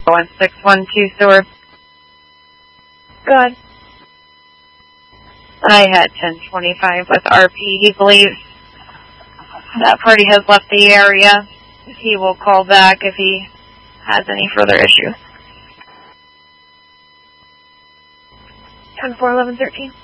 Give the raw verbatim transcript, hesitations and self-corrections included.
one six one two Sword. Good. I had ten twenty-five with R P. He believes that party has left the area. He will call back if he has any further issues. ten four eleven thirteen.